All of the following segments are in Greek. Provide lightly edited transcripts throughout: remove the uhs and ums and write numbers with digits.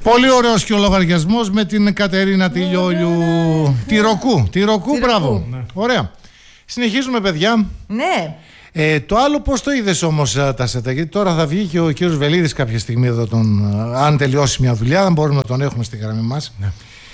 Πολύ ωραίος και ο λογαριασμός με την Κατερίνα Τηλιόλιου. Τη Ροκού, μπράβο. Ναι. Ωραία. Συνεχίζουμε, παιδιά. Ναι. Το άλλο πώς το είδες όμως τα σέτα? Γιατί τώρα θα βγει και ο κύριος Βελίδης κάποια στιγμή εδώ, αν τελειώσει μια δουλειά, δεν μπορούμε να τον έχουμε στη γραμμή μας. Ναι.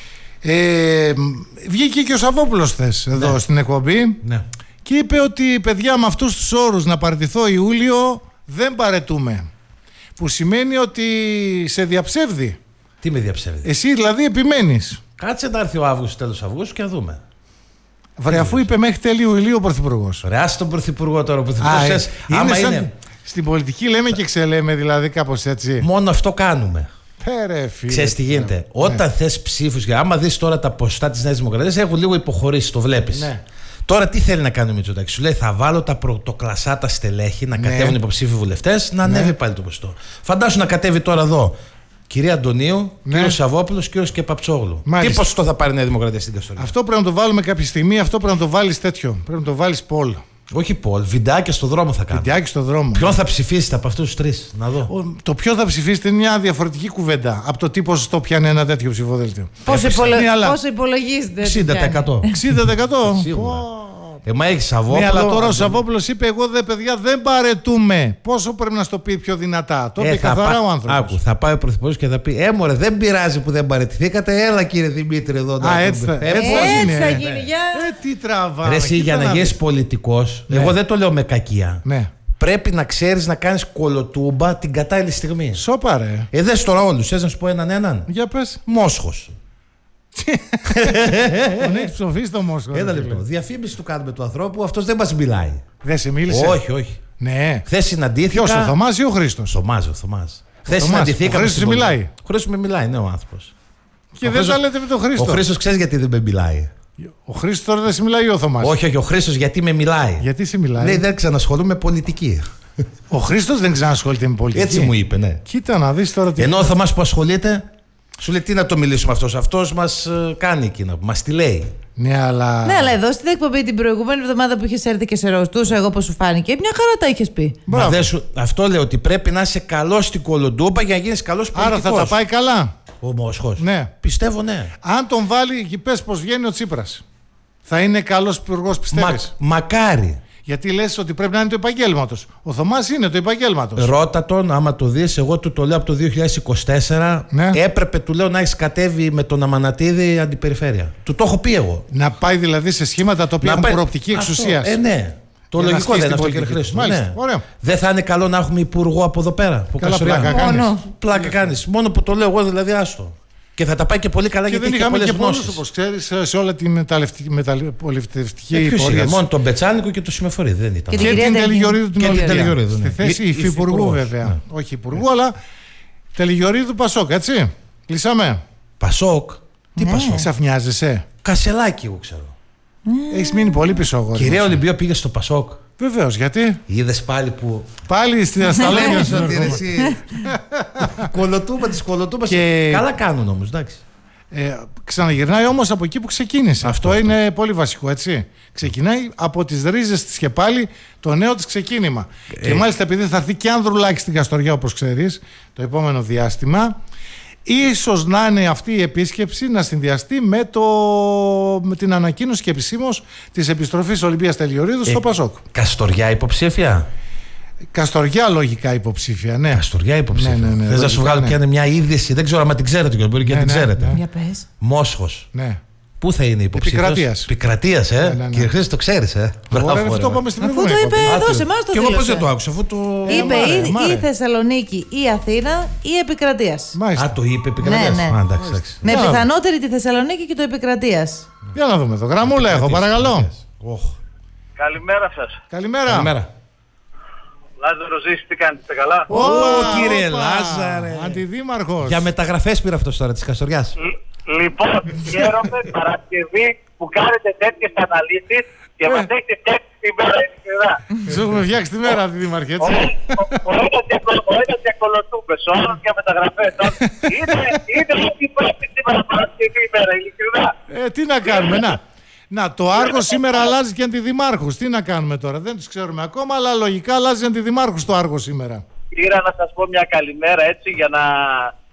Βγήκε και ο Σαββόπουλος χθες εδώ στην εκπομπή, και είπε ότι, παιδιά, με αυτούς τους όρους να παραιτηθώ Ιούλιο δεν παρετούμε. Που σημαίνει ότι σε διαψεύδει. Τι με διαψεύδει? Εσύ δηλαδή επιμένεις. Κάτσε να έρθει ο Αύγουστος, τέλος Αυγούστου, και να δούμε. Βρε, αφού είπε μέχρι τέλη Ιουλίου ο Πρωθυπουργός. Ρε, άσε τον Πρωθυπουργό τώρα. Ο Πρωθυπουργός είναι. Στην πολιτική λέμε και ξελέμε, δηλαδή, κάπως έτσι. Μόνο αυτό κάνουμε. Ξέρεις τι γίνεται? Όταν θες ψήφους, και άμα δεις τώρα τα ποσοστά της Νέας Δημοκρατίας, έχουν λίγο υποχωρήσει, το βλέπεις. Ναι. Τώρα τι θέλει να κάνει ο Μητσοτάκης? Σου λέει, θα βάλω τα πρωτοκλασσά τα στελέχη να κατέβουν υποψήφοι βουλευτές, να ανέβει πάλι το ποσοστό. Φαντάσου να κατέβει τώρα εδώ κυρία Αντωνίου, κύριος Σαββόπουλος, κύριος και Παψόγλου. Τι ποσοστό θα πάρει η Νέα Δημοκρατία στην Καστοριά? Αυτό πρέπει να το βάλουμε κάποια στιγμή, αυτό πρέπει να το βάλεις τέτοιο. Πρέπει να το βάλεις Πολ. Όχι Πολ, βιντεάκια στο δρόμο θα κάνουμε. Βιντεάκια στο δρόμο. Ποιον θα ψηφίσετε από αυτούς τους τρεις? Να δω. Το ποιο θα ψηφίσετε είναι μια διαφορετική κουβέντα από το τι ποσοστό πιάνει ένα τέτοιο ψηφοδέλτιο. Πόσο υπολογίζετε? 60%. 60%. Μα έχει Σαββόπουλο. Ναι, αλλά τώρα ο Σαββόπουλος είπε: εγώ παιδιά δεν παρετούμε. Πόσο πρέπει να στο πει πιο δυνατά? Το είπε καθαρά ο άνθρωπος. Άκου, θα πάει ο Πρωθυπουργός και θα πει: μωρέ, δεν πειράζει που δεν παρετηθήκατε. Έλα, κύριε Δημήτρη, εδώ. Έτσι θα γίνει. Τι τραβά. Ρε, εσύ για να γίνεις πολιτικός, εγώ δεν το λέω με κακία. Πρέπει να ξέρεις να κάνεις κολοτούμπα την κατάλληλη στιγμή. Σώπα, ρε. Δες τώρα όλους. Θες να σου πω έναν? Για πες. Μόσχος. Τον έχεις ψοφίσει το Μόσχο. Ένα λεπτό. Διαφήμιση του κάνουμε του ανθρώπου, αυτός δεν μας μιλάει. Δεν σε μίλησε? Όχι. Ναι. Χθες συναντήθηκα. Ποιος, ο Θωμάς ή ο Χρήστος? Ο Θωμάς. Χθες συναντηθήκαμε. Ο Χρήστος μιλάει. Ο Χρήστος με μιλάει, ναι, ο άνθρωπος. Και δεν τα λέτε με τον Χρήστο? Ο Χρήστος ξέρεις γιατί δεν με μιλάει? Ο Χρήστος τώρα δεν σε μιλάει, ο Θωμάς? Όχι, ο Χρήστος γιατί με μιλάει. Γιατί σε μιλάει? Λέει, δεν ξανασχολούμαι με πολιτική. Ο Χρήστος δεν ξανασχολείται με πολιτική. Έτσι μου είπε, ναι. Κοίτα να δεις τώρα τι. Ενώ ο Θωμάς που ασχολείται, σου λέει τι να το μιλήσουμε αυτός. Αυτός μας κάνει εκείνα, μας τη λέει. Ναι, αλλά εδώ στην εκπομπή την προηγούμενη εβδομάδα που είχες έρθει και σε ρωτούσα εγώ πώς σου φάνηκε, μια χαρά τα είχες πει. Αυτό λέω, ότι πρέπει να είσαι καλός στην κολοντούπα για να γίνεις καλός πολιτικός. Άρα θα τα πάει καλά ο Μόσχος? Ναι. Πιστεύω, ναι. Αν τον βάλει και πες πως βγαίνει ο Τσίπρας, θα είναι καλός υπουργός, πιστεύεις? Μακάρι. Γιατί λες ότι πρέπει να είναι του επαγγέλματος. Ο Θωμάς είναι του επαγγέλματος. Ρώτα τον, άμα το δεις, εγώ του το λέω από το 2024. Ναι. Έπρεπε, του λέω, να έχει κατέβει με τον Αμανατίδη αντιπεριφέρεια. Του το έχω πει εγώ. Να πάει δηλαδή σε σχήματα τα οποία έχουν προοπτική εξουσίας. Ναι. Το λογικό δεν είναι αυτό, κύριε Χρήστο. Ναι. Δεν θα είναι καλό να έχουμε υπουργό από εδώ πέρα? Καλά, πλάκα κάνεις. Πλάκα κάνεις. Μόνο που το λέω εγώ, δηλαδή, άστο. Και θα τα πάει και πολύ καλά, και γιατί δεν είχαμε και πολλούς, όπως ξέρεις, σε όλη τη μεταπολιτευτική πορεία. Μόνο τον Μπετσάνικο και τον Συμμεφορή δεν ήταν. Και την Τελιγιορίδου την όλη. Στη θέση υφυπουργού, βέβαια. Όχι υπουργού, αλλά Τελιγιορίδου Πασόκ, έτσι. Κλείσαμε. Πασόκ. Τι Πασόκ? Ξαφνιάζεσαι? Κασελάκι, εγώ ξέρω. Έχεις μείνει πολύ πίσω, εγώ. Κυρία Ολυμπιό, πήγε στο Πασόκ? Βεβαίως, γιατί? Είδες πάλι που. Πάλι στην Ασταλένια σου. Κολοτούμπα της κολοτούμπας. Καλά κάνουν όμως, εντάξει. Ξαναγυρνάει όμως από εκεί που ξεκίνησε. Αυτό είναι πολύ βασικό, έτσι. Ξεκινάει από τις ρίζες της και πάλι το νέο της ξεκίνημα. Και μάλιστα επειδή θα έρθει και Ανδρουλάκη στην Καστοριά, όπως ξέρεις, το επόμενο διάστημα, ίσως να είναι αυτή η επίσκεψη να συνδυαστεί με την ανακοίνωση και επισήμως της επιστροφής Ολυμπίας Τελιγιορίδου στο Πασόκ. Καστοριά υποψήφια? Καστοριά λογικά υποψήφια, ναι. Καστοριά υποψήφια. Ναι, θες να σου βγάλω και μια είδηση, δεν ξέρω αν την ξέρετε και μπορεί και την ξέρετε. Για πες. Μόσχος. Ναι. Πού θα είναι υποψήφιος? Επικρατείας, Κύριε Χρήστο, το ξέρεις, Ωραία, αυτό πάμε στην αφού το είπε εδώ σε εμάς το δήλωσε. Και εγώ πώς δεν το άκουσα, αφού το. Είπε ή Θεσσαλονίκη ή Αθήνα ή Επικρατείας. Α, το είπε Επικρατείας. Ναι. Με πιθανότερη τη Θεσσαλονίκη και το Επικρατείας. Για να δούμε εδώ. Γραμμούλα έχω, παρακαλώ. Καλημέρα σας. Καλημέρα. Λάζαρο Ζήση, τι κάνετε, καλά? Κύριε Λάζαρε. Αντιδήμαρχος. Για μεταγραφές πήρα αυτός τώρα της Καστοριάς. Λοιπόν, χαίρομαι Παρασκευή που κάνετε τέτοιες αναλύσεις και μας έχετε φτιάξει τη μέρα, ειλικρινά. Σου έχουμε φτιάξει τη μέρα, Αντιδήμαρχε, έτσι. Ο ένας για κολοτούμπες, ο άλλος για μεταγραφές. Είναι ό,τι πρέπει σήμερα Παρασκευή ημέρα, ειλικρινά. Τι να κάνουμε, να, το Άργος σήμερα αλλάζει και αντιδημάρχους. Τι να κάνουμε τώρα, δεν τους ξέρουμε ακόμα, αλλά λογικά αλλάζει αντιδημάρχους το Άργος σήμερα. Πήρα να σας πω μια καλημέρα έτσι για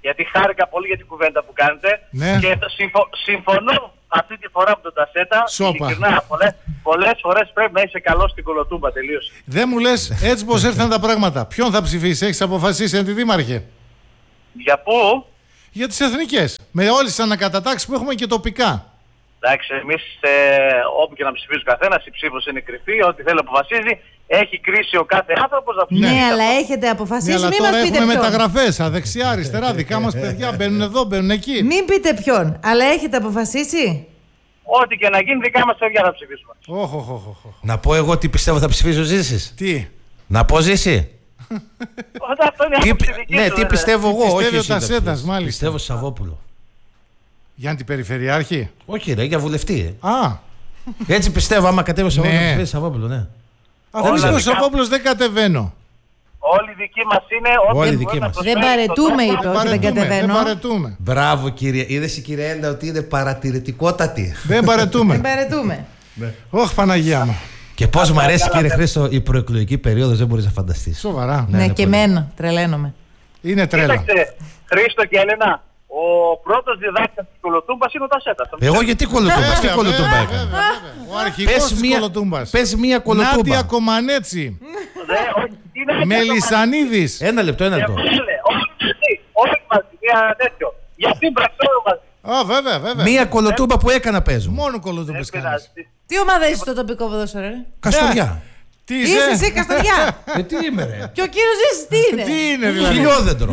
γιατί χάρηκα πολύ για την κουβέντα που κάνετε. Ναι. Και συμφωνώ αυτή τη φορά με τον Τασέτα. Ειλικρινά, πολλές φορές πρέπει να είσαι καλός στην κολοτούμπα, τελείωσε. Δεν μου λες έτσι πως ήρθαν τα πράγματα. Ποιον θα ψηφίσει, έχεις αποφασίσει, αντιδήμαρχε? Για πού? Για τις εθνικές. Με όλες τις ανακατατάξεις που έχουμε και τοπικά. Εντάξει, εμείς όπου και να ψηφίζει ο καθένας, η ψήφος είναι κρυφή, ό,τι θέλει αποφασίζει. Έχει κρίση ο κάθε άνθρωπος να ψηφίσει. Ναι, αλλά έχετε αποφασίσει, Ναι, αλλά μην τώρα μας πείτε έχουμε ποιον. μεταγραφές, αδεξιά, αριστερά, δικά μας παιδιά μπαίνουν εδώ, μπαίνουν εκεί. Μην πείτε ποιον, αλλά έχετε αποφασίσει. Ό,τι και να γίνει, δικά μας παιδιά θα ψηφίσουμε. Να πω εγώ τι πιστεύω θα ψηφίσει ο Ζήσης. Τι? Να πω Ζήση. Αυτό είναι άποψη δική Ναι, σου, τι βέβαια. πιστεύω εγώ, Πιστεύει όχι ο εσύ. Τασέτας, μάλιστα. Πιστεύω στο Σαββόπουλο. Γιάννη Περιφερειάρχη. Όχι, ρε, για βουλευτή. Α, Έτσι πιστεύω, άμα κατέβει ο Σαββόπουλο, Ναι. να ψηφίσει Σαββόπουλο, ναι. αφού Όλα είμαι ο δικά. Σαββόπουλος δεν κατεβαίνω. Όλοι δικοί μας είναι, ό,τι Όλοι μπορεί δικοί να μας. προσφέρει Δεν παρετούμε, στον είπε, τόπο. όχι δεν Δεν κατεβαίνω. παρετούμε. Μπράβο, κύριε. Είδες η κυρία Έντα ότι είναι παρατηρητικότατη. Δεν παρετούμε. Δεν παρετούμε. Όχι, Παναγία μου. Και πώς μου αρέσει, κύριε Χρήστο, η προεκλογική περίοδος, δεν μπορείς να φανταστείς. Σοβαρά. Ναι, είναι και πολύ. εμένα, τρελαίνομαι. Είναι τρέλα. Κοίταξε, Χρήστο και Έλενα, ο πρώτος διδάκτης της κολοτούμπας είναι ο Τασέτας. Εγώ γιατί κολοτούμπας, τι κολοτούμπα έκανα. Ο αρχηγός της κολοτούμπας. Πες μία Νάτια κολοτούμπα. Κομανέτσι. Όχι, είναι Μελισσανίδης. Ένα λεπτό, ένα λεπτό. Όχι μαζί, μια τέτοιο. Γιατί μπραξόρω μαζί. Α, βέβαια. Μία κολοτούμπα που έκανα παίζουν. Μόνο κολοτούμπες Δεν κάνεις. πειράζει. Τι ομάδα είσαι στο τοπικό ποδόσφαιρο, ρε? Καστοριά. Τι Είσαι εσύ, Καστοριά. Τι είμαι, ρε. Και ο κύριος Ζήσης τι είναι? Τι είναι δηλαδή. Χιλιόδεντρο.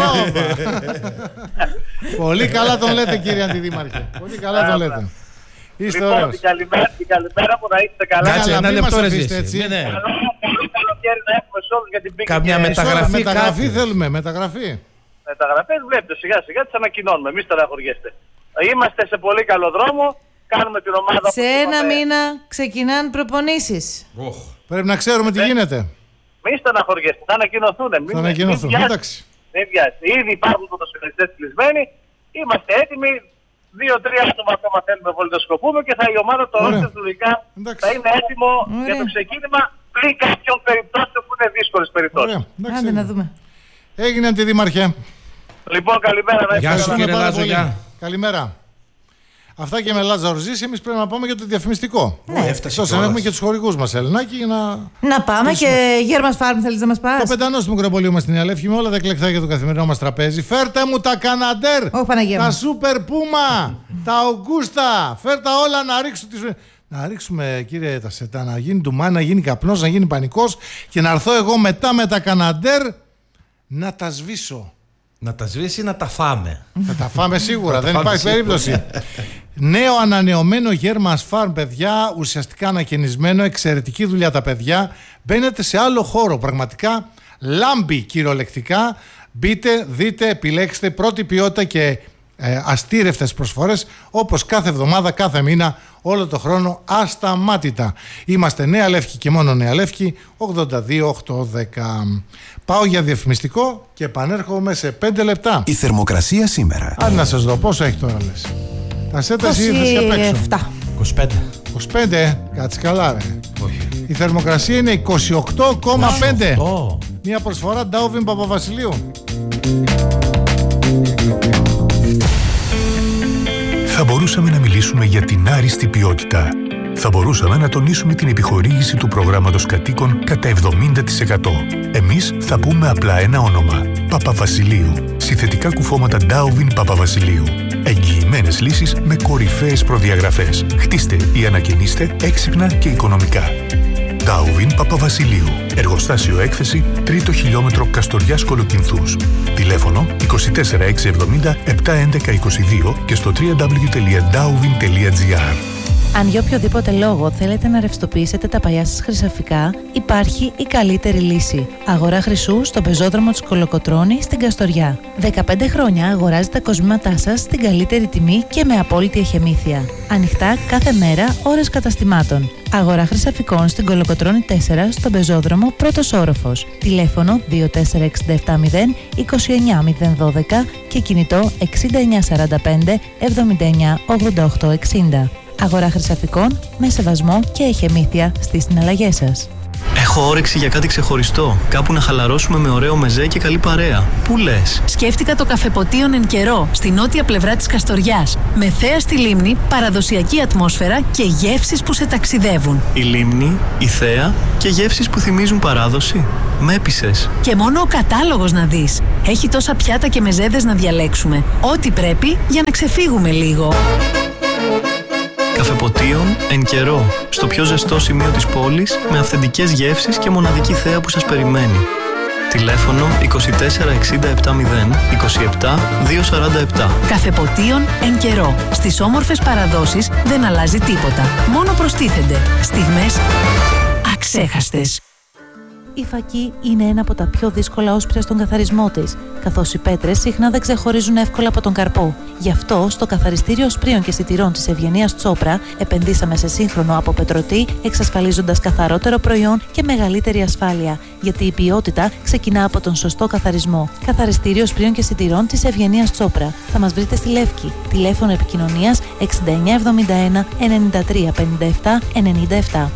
Πολύ καλά τον λέτε, κύριε Αντιδήμαρχε. Πολύ καλά τον λέτε. Είστε Λοιπόν, ωραίος. την καλημέρα μου να είστε καλά. Κάτσε, Καλά, ένα μην λεπτό, μας ρε αφήσετε Ζήση. έτσι. Ναι, ναι. Καλό καλοκαίρι να έχουμε σε όλους για την πίκη. Καμιά και μεταγραφή. Μεταγραφή κάτι. θέλουμε, μεταγραφή. μεταγραφές. Βλέπετε σιγά σιγά τις ανακοινώνουμε. Μην στεναχωριέστε. Είμαστε σε πολύ καλό δρόμο. Κάνουμε την ομάδα Σε ένα μήνα ξεκινάνε προπονήσεις. Πρέπει να ξέρουμε τι γίνεται. Μην στεναχωριέστε. Θα ανακοινωθούν. Θα ανακοινωθούν. Εντάξει. Δεν βιάζει. Ήδη υπάρχουν ποδοσφαιριστές κλεισμένοι. Είμαστε έτοιμοι. 2-3 άτομα ακόμα θέλουμε να βολιδοσκοπούμε και η ομάδα το ρόστερ λογικά θα είναι έτοιμο για το ξεκίνημα πριν κάποιων περιπτώσεων που είναι δύσκολες περιπτώσεις. Ωραία. Εντάξει. Άντε να δούμε. Έγινε Αντιδήμαρχε. Λοιπόν, καλημέρα. Να Γεια σου, Ευχαριστούμε κύριε πάρα Λάζο, πολύ. γεια. Καλημέρα. Αυτά και με Λάζαρο Ζήση, εμείς πρέπει να πάμε για το διαφημιστικό. Έφτασε Εκτός αν κιόλας. έχουμε και τους χορηγούς μας, Ελληνάκη, για Να πάμε και Γέρμας Φάρμ θέλεις να μας πας? Το πεντανό στο μικροπολείο μας στην Νέα Λεύκη με όλα τα εκλεκτά για το καθημερινό μας τραπέζι. Φέρτε μου τα Καναντέρ, Όχι, Παναγία τα μου. Σούπερ Πούμα, τα Ογκούστα. Φέρτε όλα να ρίξουν τις... Να ρίξουμε, κύριε Τασέτα, να γίνει ντουμά, να γίνει καπνός, να γίνει πανικός και να έρθω εγώ μετά με τα Καναντέρ να τα σβήσω. Να τα σβήσει ή να τα φάμε. Θα τα φάμε σίγουρα, δεν φάμε υπάρχει σίγουρα. περίπτωση. Νέο ανανεωμένο Γέρμας Φάρμ, παιδιά, ουσιαστικά ανακαινισμένο, εξαιρετική δουλειά τα παιδιά. Μπαίνετε σε άλλο χώρο, πραγματικά λάμπει κυριολεκτικά. Μπείτε, δείτε, επιλέξτε πρώτη ποιότητα και αστήρευτες προσφορές όπως κάθε εβδομάδα, κάθε μήνα, όλο το χρόνο ασταμάτητα. Είμαστε Νέα Λεύκη και μόνο Νέα Λεύκη 82-810. Πάω για διαφημιστικό και επανέρχομαι σε 5 λεπτά. Η θερμοκρασία σήμερα. Αν να σας δω πόσο έχει τώρα λες. Τα σέτας ή ήρθες και απ' έξω. 27. 25. 25, κάτσε καλά ρε. Η θερμοκρασία είναι 28,5. Μια προσφορά Ντάουβιν Παπαβασιλείου. Θα μπορούσαμε να μιλήσουμε για την άριστη ποιότητα. Θα μπορούσαμε να τονίσουμε την επιχορήγηση του προγράμματος κατοίκων κατά 70%. Εμείς θα πούμε απλά ένα όνομα. Παπαβασιλείου. Συνθετικά κουφώματα Ντάουβιν Παπαβασιλείου. Εγγυημένες λύσεις με κορυφαίες προδιαγραφές. Χτίστε ή ανακαινίστε έξυπνα και οικονομικά. Ντάουβιν Παπαβασιλείου. Εργοστάσιο έκθεση 3ο χιλιόμετρο Καστοριάς Κολοκυνθούς. Τηλέφωνο 24670 71122 και στο www.dauvin.gr. Αν για οποιοδήποτε λόγο θέλετε να ρευστοποιήσετε τα παλιά σας χρυσαφικά, υπάρχει η καλύτερη λύση. Αγορά χρυσού στον πεζόδρομο της Κολοκοτρώνη στην Καστοριά. 15 χρόνια αγοράζετε τα κοσμήματά σας στην καλύτερη τιμή και με απόλυτη εχεμήθεια. Ανοιχτά κάθε μέρα, ώρες καταστημάτων. Αγορά χρυσαφικών στην Κολοκοτρώνη 4 στον πεζόδρομο πρώτος όροφος. Τηλέφωνο 24670 29012 και κινητό 6945 79 88 60. Αγορά χρυσαφικών με σεβασμό και εχεμήθεια στις συναλλαγές σας. Έχω Έχω όρεξη για κάτι ξεχωριστό. Κάπου να χαλαρώσουμε με ωραίο μεζέ και καλή παρέα. Πού λες? Σκέφτηκα το Καφεποτίον Εν Καιρό, στη νότια πλευρά της Καστοριάς. Με θέα στη λίμνη, παραδοσιακή ατμόσφαιρα και γεύσεις που σε ταξιδεύουν. Η λίμνη, η θέα και γεύσεις που θυμίζουν παράδοση. Με έπεισες. Και μόνο ο κατάλογος να δεις. Έχει τόσα πιάτα και μεζέδες να διαλέξουμε. Ό,τι πρέπει για να ξεφύγουμε λίγο. Καφεποτίον Εν Καιρό, στο πιο ζεστό σημείο της πόλης, με αυθεντικές γεύσεις και μοναδική θέα που σας περιμένει. Τηλέφωνο 24 60 70 27 247. Καφεποτίον Εν Καιρό. Στις όμορφες παραδόσεις δεν αλλάζει τίποτα. Μόνο προστίθενται στιγμές αξέχαστες. Η φακή είναι ένα από τα πιο δύσκολα όσπρια στον καθαρισμό της, καθώς οι πέτρες συχνά δεν ξεχωρίζουν εύκολα από τον καρπό. Γι' αυτό, στο καθαριστήριο σπρίων και σιτηρών της Ευγενίας Τσόπρα, επενδύσαμε σε σύγχρονο αποπετρωτή, εξασφαλίζοντας καθαρότερο προϊόν και μεγαλύτερη ασφάλεια. Γιατί η ποιότητα ξεκινά από τον σωστό καθαρισμό. Καθαριστήριο σπρίων και σιτηρών της Ευγενίας Τσόπρα. Θα μας βρείτε στη Λεύκη. Τηλέφωνο επικοινωνίας 6971 93 57 97.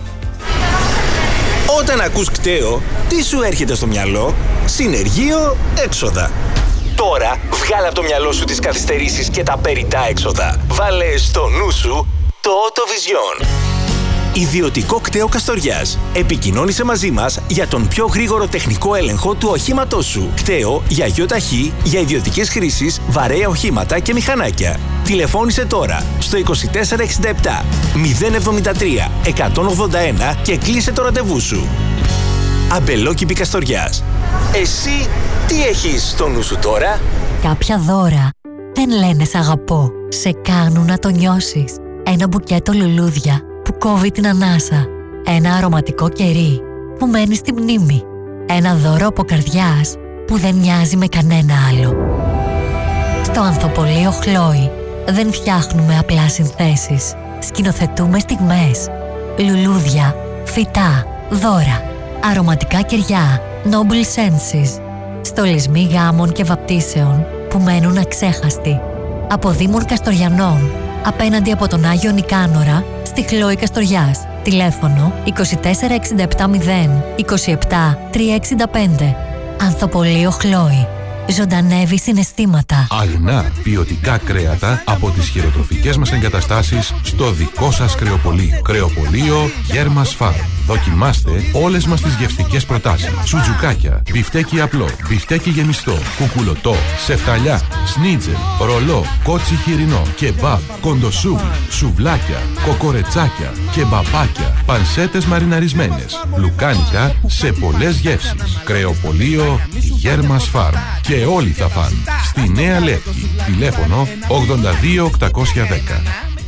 Όταν ακούς κταίο, τι σου έρχεται στο μυαλό? Συνεργείο, έξοδα. Τώρα βγάλε από το μυαλό σου τις καθυστερήσεις και τα περιττά έξοδα. Βάλε στο νου σου το Autovision. Ιδιωτικό κταίο Καστοριάς. Επικοινώνησε μαζί μας για τον πιο γρήγορο τεχνικό έλεγχο του οχήματός σου. Κταίο για ΙΟΤΑΧΗ, για ιδιωτικές χρήσεις, βαρέα οχήματα και μηχανάκια. Τηλεφώνησε τώρα στο 2467 073 181 και κλείσε το ραντεβού σου. Αμπελόκηπη Καστοριάς. Εσύ τι έχεις στο νου σου τώρα? Κάποια δώρα δεν λένε σ' αγαπώ. Σε κάνουν να το νιώσεις. Ένα μπουκέτο λουλούδια που κόβει την ανάσα. Ένα αρωματικό κερί που μένει στη μνήμη. Ένα δώρο από καρδιάς που δεν μοιάζει με κανένα άλλο. Στο Ανθοπολείο Χλόι δεν φτιάχνουμε απλά συνθέσεις. Σκηνοθετούμε στιγμές. Λουλούδια, φυτά, δώρα, αρωματικά κεριά, noble senses. Στολισμοί γάμων και βαπτίσεων που μένουν αξέχαστοι. Από Δήμων Καστοριανών, απέναντι από τον Άγιο Νικάνορα, στη Χλόη Καστοριάς. Τηλέφωνο 24670 27 365. Ανθοπολείο Χλόη. Ζωντανεύει συναισθήματα. Αγνά ποιοτικά κρέατα από τις χειροτροφικές μας εγκαταστάσεις στο δικό σας κρεοπολείο. Κρεοπολείο Γέρμας Φαρμ. Δοκιμάστε όλες μας τις γευστικές προτάσεις. Σουτζουκάκια, μπιφτέκι απλό, μπιφτέκι γεμιστό, κουκουλωτό, σεφταλιά, σνίτζελ, ρολό, κότσι χοιρινό, κεμπάμπ, κοντοσούβλ, σουβλάκια, κοκορετσάκια, κεμπαπάκια, πανσέτες μαριναρισμένες, λουκάνικα σε πολλές γεύσεις. Κρεοπολείο Γέρμας Φαρμ. Και όλοι θα φαν. Στη Νέα Λεύκη. Τηλέφωνο 82 810.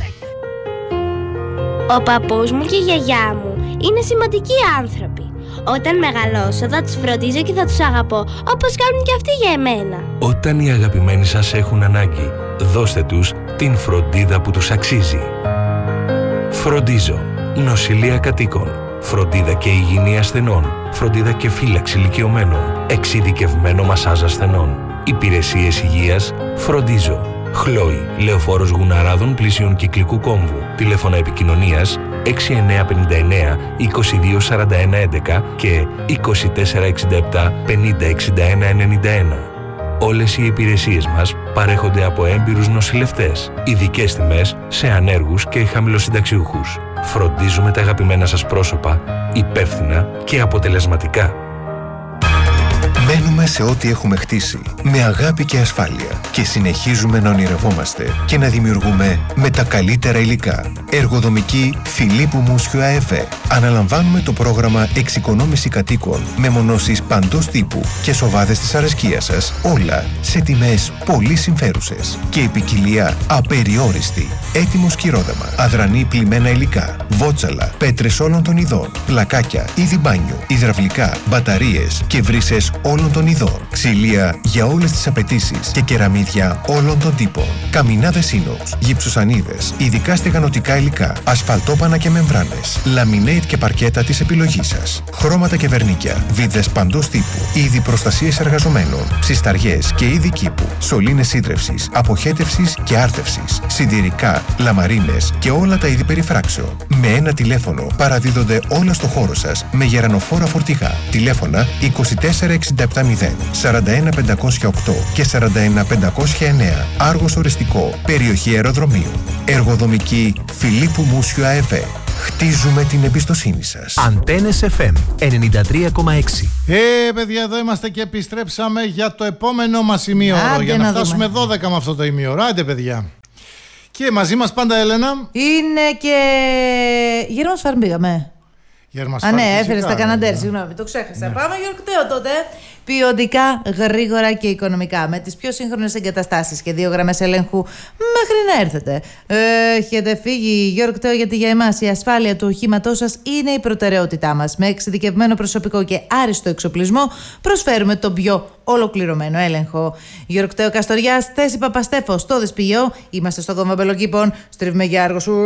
Ο παππούς μου και η γιαγιά μου είναι σημαντικοί άνθρωποι. Όταν μεγαλώσω θα τους φροντίζω και θα τους αγαπώ όπως κάνουν και αυτοί για εμένα. Όταν οι αγαπημένοι σας έχουν ανάγκη, δώστε τους την φροντίδα που τους αξίζει. Φροντίζω. Νοσηλεία κατοίκων. Φροντίδα και υγιεινή ασθενών. Φροντίδα και φύλαξη ηλικιωμένων. Εξειδικευμένο μασάζ ασθενών. Υπηρεσίες υγείας. Φροντίζω. Χλόι. Λεωφόρος Γουναράδων πλησίων Κυκλικού Κόμβου. Τηλέφωνα επικοινωνίας 6959 2241 11 και 2467 5061 91. Όλες οι υπηρεσίες μας παρέχονται από έμπειρους νοσηλευτές. Ειδικές τιμές σε ανέργους και χαμηλοσυνταξιούχους. Φροντίζουμε τα αγαπημένα σας πρόσωπα υπεύθυνα και αποτελεσματικά. Μένουμε σε ό,τι έχουμε χτίσει, με αγάπη και ασφάλεια και συνεχίζουμε να ονειρευόμαστε και να δημιουργούμε με τα καλύτερα υλικά. Εργοδομική Φιλίππου Μούσιου ΑΕΦΕ. Αναλαμβάνουμε το πρόγραμμα εξοικονόμηση κατοίκων με μονώσεις παντός τύπου και σοβάδες της αρεσκίας σας, όλα σε τιμές πολύ συμφέρουσες και ποικιλία απεριόριστη. Έτοιμο σκυρόδαμα, αδρανή πλημμένα υλικά, βότσαλα, πέτρες όλων των ειδών, πλακάκια, είδη μπάνιου, υδραυλικά, μπαταρίες και βρύσες όλων των ειδών. Σινιδόρ. Ξυλία για όλες τις απαιτήσεις και κεραμίδια όλων των τύπων. Καμινάδες Inox, γυψοσανίδες, ειδικά στεγανοτικά υλικά, ασφαλτόπανα και μεμβράνες, λαμινέιτ και παρκέτα της επιλογής σας. Χρώματα και βερνίκια, βίδες παντός τύπου, είδη προστασίας εργαζομένων, ψισταριές και είδη κήπου, σωλήνες σύντρευσης, αποχέτευσης και άρτευσης, συντηρικά, λαμαρίνες και όλα τα είδη περιφράξεων. Με ένα τηλέφωνο παραδίδονται όλα στο χώρο σας με γερανοφόρα φορτηγά. Τηλέφωνα 24670 41508 και 41509. Άργος οριστικό, περιοχή αεροδρομίου. Εργοδομική Φιλίππου Μούσιου ΑΕΒ. Χτίζουμε την εμπιστοσύνη σας. Αντένες FM 93,6. Παιδιά, εδώ είμαστε και επιστρέψαμε για το επόμενο μας ημίωρο. Για να φτάσουμε 12 με αυτό το ημίωρο. Άντε, παιδιά. Και μαζί μας πάντα, Έλενα. Είναι και. Γέρμας Φάρμ πήγαμε. Ναι, έφερε τα Καναντέρ, συγγνώμη, το ξέχασα. Ναι. Πάμε Γιορκτέο τότε. Ποιοτικά, γρήγορα και οικονομικά. Με τις πιο σύγχρονες εγκαταστάσεις και 2 γραμμές ελέγχου μέχρι να έρθετε. Έχετε φύγει Γιορκτέο, γιατί για εμάς η ασφάλεια του οχήματός σας είναι η προτεραιότητά μας. Με εξειδικευμένο προσωπικό και άριστο εξοπλισμό προσφέρουμε τον πιο ολοκληρωμένο έλεγχο. Γιορκτέο Καστοριάς, θέση Παπαστέφο, στο Δεσποιό. Είμαστε στο κόμμα Μπελοκήπων. Στρίβουμε για Άργο σου.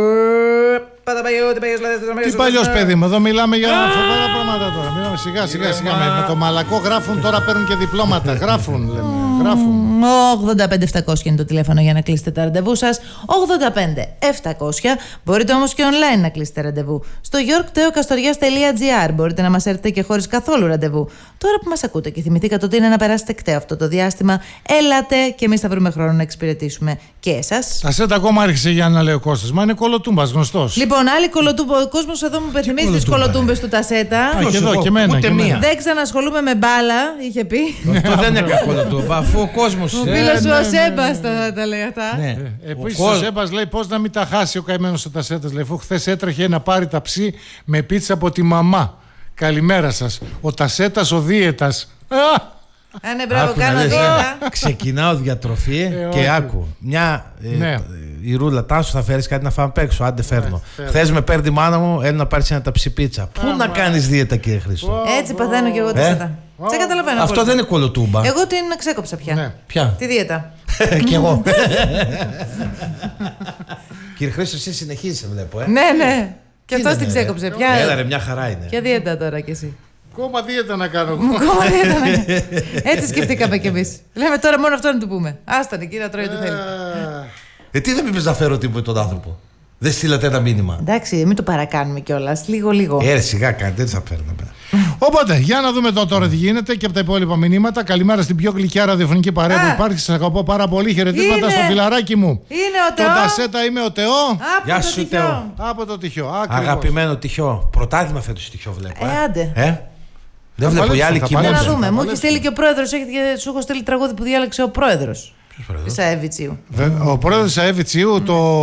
Τι παλιός παιδί μου, εδώ μιλάμε για φοβερά πράγματα τώρα. Μιλάμε σιγά. Με το μαλακό γράφουν, τώρα παίρνουν και διπλώματα. Γράφουν, λέμε. Γράφουν. 85700 είναι το τηλέφωνο για να κλείσετε τα ραντεβού σας. 85700. Μπορείτε όμως και online να κλείσετε ραντεβού. Στο yorkteokastorias.gr μπορείτε να μας έρθετε και χωρίς καθόλου ραντεβού. Τώρα που μας ακούτε και θυμηθήκατε ότι είναι να περάσετε κταίο αυτό το διάστημα, έλατε και εμείς θα βρούμε χρόνο να εξυπηρετήσουμε και εσάς. Τα σετ ακόμα άρχισε για να λέει ο Κώστας. Μα είναι κολοτούμπας, γνωστός. Λοιπόν, άλλη κολοτούμπα. Ο κόσμος εδώ μου υπενθυμίζει τις κολοτούμπες του Τασέτα. Και εδώ και εμένα. Δεν ξανασχολούμαι με μπάλα, είχε πει. Αυτό δεν είναι κολοτούμπα, αφού ο κόσμος. Ο φίλος σου ο Σέμπας τα λέει αυτά. Επίσης ο Σέμπας λέει πώς να μην τα χάσει ο καημένος ο Τασέτας. Λέει, αφού χθες έτρεχε να πάρει ταψί με πίτσα από τη μαμά. Καλημέρα σας. Ο Τασέτας ο δίαιτας. Ναι, μπράβο, κάνω δίαιτα. Ξεκινάω διατροφή και άκου. Μια η ρούλα Τάσου θα φέρεις κάτι να φάμε απ' έξω. Άντε φέρνω. Χθες με παίρνει η μάνα μου, έλα να πάρεις ένα ταψί πίτσα. Πού να κάνεις δίαιτα, κύριε Χρήστο? Έτσι παθαίνω και εγώ Τασέτα. Σε καταλαβαίνω. Αυτό δεν είναι κολοτούμπα. Εγώ την ξέκοψα πια. Ποια? Τη δίαιτα. Κι εγώ. Κύριε Χρήστο, εσύ συνεχίζεις, βλέπω. Ναι. Και αυτός την ξέκοψε πια. Έλα ρε, μια χαρά είναι. Ποια δίαιτα τώρα κι εσύ? Κόμμα δίαιτα να κάνω. Κόμμα δίαιτα να κάνω. Έτσι σκεφτήκαμε κι εμείς. Λέμε τώρα μόνο αυτό να του πούμε. Άστανε εκεί να τρώει ό,τι θέλει. Τι δεν είπες να φέρω τίποτα τον άνθρωπο? Δεν στείλατε ένα μήνυμα? Εντάξει, μην το παρακάνουμε κιόλας. Λίγο. Σιγά κάτι, δεν θα φέρναμε. Οπότε, για να δούμε τώρα τι γίνεται και από τα υπόλοιπα μηνύματα. Καλημέρα στην πιο γλυκιά ραδιοφωνική παρέα που υπάρχει. Σας αγαπώ πάρα πολύ. Χαιρετίσματα στο φιλαράκι μου. Είναι ο Τεό. Τον Τασέτα, είμαι ο Τεό. Γεια σου, Τεό. Από το Τυχιό. Αγαπημένο Τυχιό. Πρωτάθλημα φέτος Τυχιό βλέπω. Άντε. Δεν βλέπω οι άλλοι κοιμούνται. Να δούμε. Μου έχει στείλει και ο πρόεδρος. Σου έχω στείλει τραγούδι που διάλεξε ο πρόεδρος. Της ΑΕΒ-Τσίου. Ο πρόεδρος της ΑΕΒ-Τσίου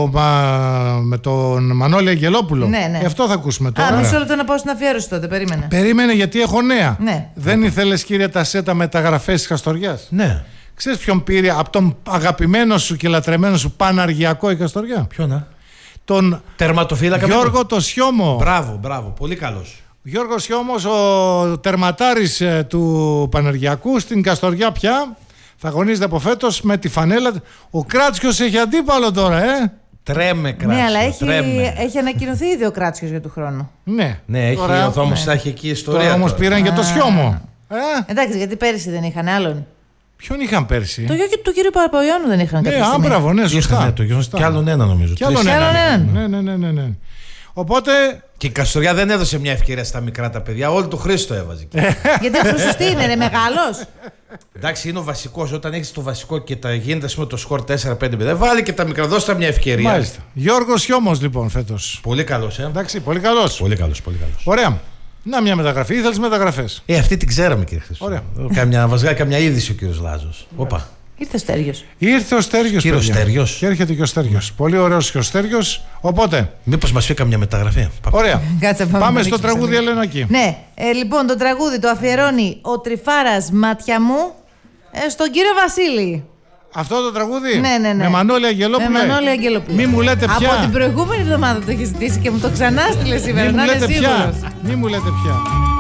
με τον Μανώλη Αγγελόπουλο. Ναι. Αυτό θα ακούσουμε τώρα. Μισό λεπτό να πάω στην αφιέρωση τότε. Περίμενε γιατί έχω νέα. Ναι. Δεν ήθελες, κύριε Τασέτα, μεταγραφές της Καστοριάς? Ναι. Ξέρεις ποιον πήρε από τον αγαπημένο σου και λατρεμένο σου Παναργιακό η Καστοριά? Ποιον? Τον τερματοφύλακα Γιώργο το Σιώμο. Μπράβο, πολύ καλός. Γιώργος Σιώμος, ο τερματάρης του Παναργιακού στην Καστοριά πια. Θα αγωνίζεται από φέτος με τη φανέλα. Ο Κράτσιος έχει αντίπαλο τώρα, Τρέμε, Κράτσιο. Ναι, αλλά έχει ανακοινωθεί ήδη ο Κράτσιος για του χρόνου. Ναι, έχει ο Θόμος, θα έχει εκεί ιστορία. Τώρα όμως πήραν και το Σιώμο. Εντάξει, γιατί πέρυσι δεν είχαν άλλον. Ποιον είχαν πέρσι? Το γιο και του κύριου Παπαϊωάννου δεν είχαν κάποια στιγμή. Μπράβο, ναι, σωστά. Κι άλλον ένα νομίζω. Κι άλλον έναν. Ναι. Οπότε. Και η Καστοριά δεν έδωσε μια ευκαιρία στα μικρά τα παιδιά, όλο το Χρήστο έβαζε. Γιατί ο Χρήστος τι είναι, μεγάλος? Εντάξει, είναι ο βασικός. Όταν έχεις το βασικό και τα γίνεται με το σκορ 4-5-5, βάλει και τα μικρά, δώσε τα μια ευκαιρία. Μάλιστα. Γιώργος Σιώμος λοιπόν φέτος. Πολύ καλός, Εντάξει, πολύ καλός. Πολύ καλός. Ωραία. Να μια μεταγραφή, ήθελες μεταγραφές? Αυτή την ξέραμε, κύριε Χρήστο. Ωραία. Βαζγάει καμιά είδηση ο κύριος Λάζος. Όπα. Ήρθε ο Στέργιος. Ήρθε ο Στέργιος. Κύριο Στέργιος. Και έρχεται και ο Στέργιος. Πολύ ωραίος και ο Στέργιος. Οπότε. Μήπως μας φύγει καμιά μεταγραφή? Ωραία. πάμε στο τραγούδι, Ελένακη. Ναι. Λοιπόν, το τραγούδι το αφιερώνει ο Τριφάρας Μάτια μου στον κύριο Βασίλη. Αυτό το τραγούδι? Ναι. Με Μανώλη Αγγελόπουλο. Με Μανώλη Αγγελόπουλο. Μη μου λέτε πια. Από την προηγούμενη εβδομάδα το έχει ζητήσει και μου το ξανά στείλε σήμερα. Μη μου λέτε πια.